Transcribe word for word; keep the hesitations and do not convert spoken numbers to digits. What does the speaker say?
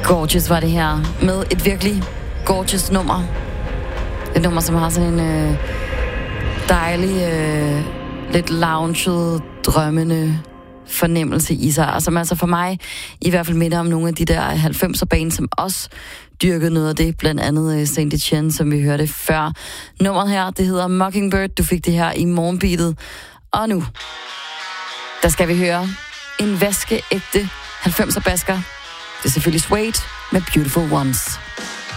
Gorgeous var det her, med et virkelig gorgeous nummer. Et nummer, som har sådan en øh, dejlig, øh, lidt lounged, drømmende fornemmelse i sig. Og som altså for mig i hvert fald minder om nogle af de der halvfemser bands, som også dyrkede noget af det, blandt andet uh, Saint Etienne, som vi hørte før. Nummeret her, det hedder Mockingbird. Du fik det her i morgenbeatet. Og nu, der skal vi høre en vaskeægte halvfemser basker. Det er selvfølgelig Suede med Beautiful Ones.